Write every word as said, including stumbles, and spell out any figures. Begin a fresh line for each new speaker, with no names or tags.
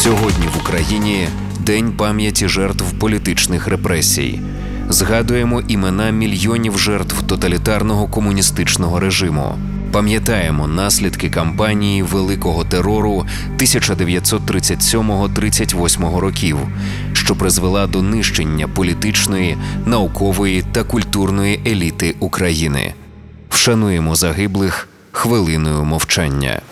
Сьогодні в Україні День пам'яті жертв політичних репресій. Згадуємо імена мільйонів жертв тоталітарного комуністичного режиму. Пам'ятаємо наслідки кампанії Великого терору тисяча дев'ятсот тридцять сьомого - тридцять восьмого років, що призвела до нищення політичної, наукової та культурної еліти України. Вшануємо загиблих хвилиною мовчання.